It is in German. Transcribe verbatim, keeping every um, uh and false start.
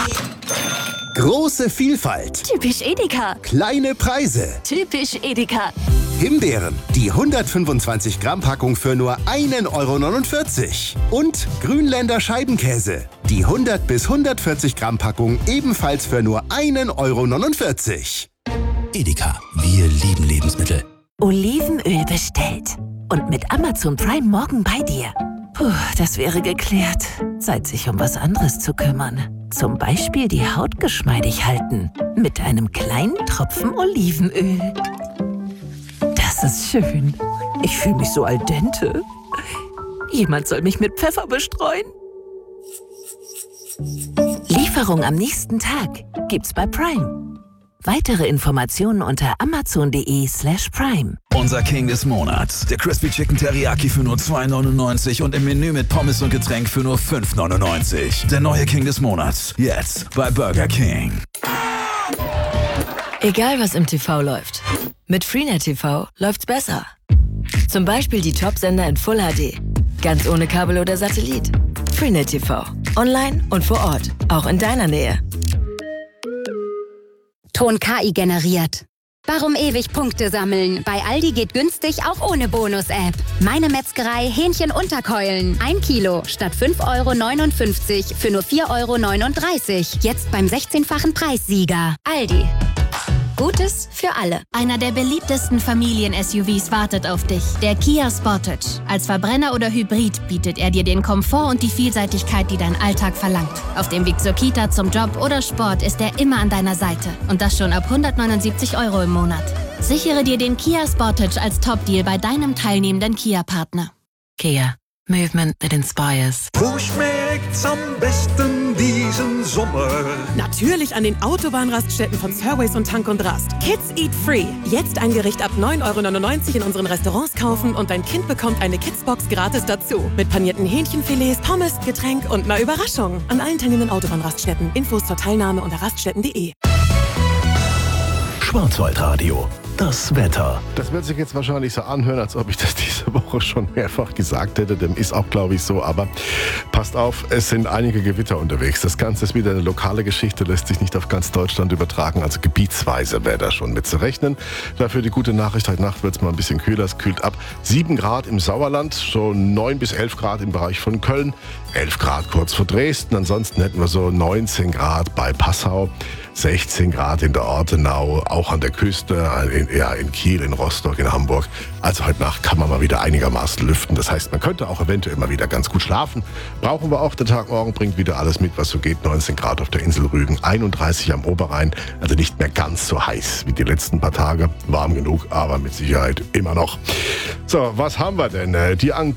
Große Vielfalt. Typisch Edeka. Kleine Preise. Typisch Edeka. Himbeeren, die hundertfünfundzwanzig Gramm Packung für nur einen Euro neunundvierzig. Und Grünländer Scheibenkäse, die hundert bis hundertvierzig Gramm Packung ebenfalls für nur einen Euro neunundvierzig. Edeka, wir lieben Lebensmittel. Olivenöl bestellt. Und mit Amazon Prime morgen bei dir. Puh, das wäre geklärt. Zeit, sich um was anderes zu kümmern. Zum Beispiel die Haut geschmeidig halten. Mit einem kleinen Tropfen Olivenöl. Das ist schön. Ich fühle mich so al dente. Jemand soll mich mit Pfeffer bestreuen. Lieferung am nächsten Tag gibt's bei Prime. Weitere Informationen unter amazon.de slash prime. Unser King des Monats. Der Crispy Chicken Teriyaki für nur zwei neunundneunzig und im Menü mit Pommes und Getränk für nur fünf neunundneunzig. Der neue King des Monats. Jetzt bei Burger King. Egal was im T V läuft. Mit Freenet T V läuft's besser. Zum Beispiel die Top-Sender in Full H D. Ganz ohne Kabel oder Satellit. Freenet T V. Online und vor Ort. Auch in deiner Nähe. Ton K I generiert. Warum ewig Punkte sammeln? Bei Aldi geht günstig auch ohne Bonus-App. Meine Metzgerei Hähnchen Unterkeulen. Ein Kilo statt fünf Euro neunundfünfzig für nur vier Euro neununddreißig. Jetzt beim sechzehnfachen Preissieger. Aldi. Gutes für alle. Einer der beliebtesten Familien-S U Vs wartet auf dich. Der Kia Sportage. Als Verbrenner oder Hybrid bietet er dir den Komfort und die Vielseitigkeit, die dein Alltag verlangt. Auf dem Weg zur Kita, zum Job oder Sport ist er immer an deiner Seite. Und das schon ab hundertneunundsiebzig Euro im Monat. Sichere dir den Kia Sportage als Top-Deal bei deinem teilnehmenden Kia-Partner. Kia. Movement that inspires. Wo schmeckt's am besten diesen Sommer? Natürlich an den Autobahnraststätten von Surways und Tank und Rast. Kids Eat Free. Jetzt ein Gericht ab neun Euro neunundneunzig in unseren Restaurants kaufen und dein Kind bekommt eine Kidsbox gratis dazu. Mit panierten Hähnchenfilets, Pommes, Getränk und einer Überraschung. An allen teilnehmenden Autobahnraststätten. Infos zur Teilnahme unter raststätten punkt de. Schwarzwaldradio. Das Wetter. Das wird sich jetzt wahrscheinlich so anhören, als ob ich das diese Woche schon mehrfach gesagt hätte. Dem ist auch, glaube ich, so. Aber passt auf, es sind einige Gewitter unterwegs. Das Ganze ist wieder eine lokale Geschichte, lässt sich nicht auf ganz Deutschland übertragen. Also gebietsweise wäre da schon mit zu rechnen. Dafür die gute Nachricht, heute Nacht wird es mal ein bisschen kühler. Es kühlt ab. sieben Grad im Sauerland, so neun bis elf Grad im Bereich von Köln. elf Grad kurz vor Dresden. Ansonsten hätten wir so neunzehn Grad bei Passau. sechzehn Grad in der Ortenau, auch an der Küste, in, ja, in Kiel, in Rostock, in Hamburg. Also heute Nacht kann man mal wieder einigermaßen lüften. Das heißt, man könnte auch eventuell mal wieder ganz gut schlafen. Brauchen wir auch. Der Tag morgen bringt wieder alles mit, was so geht. neunzehn Grad auf der Insel Rügen, einunddreißig am Oberrhein. Also nicht mehr ganz so heiß wie die letzten paar Tage. Warm genug, aber mit Sicherheit immer noch. So, was haben wir denn? Die